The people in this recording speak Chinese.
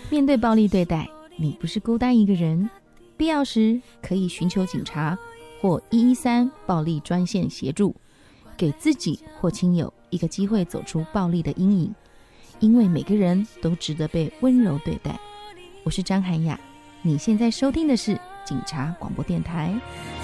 面对暴力对待，你不是孤单一个人，必要时可以寻求警察或113暴力专线协助，给自己或亲友一个机会走出暴力的阴影，因为每个人都值得被温柔对待。我是张涵雅，你现在收听的是警察广播电台。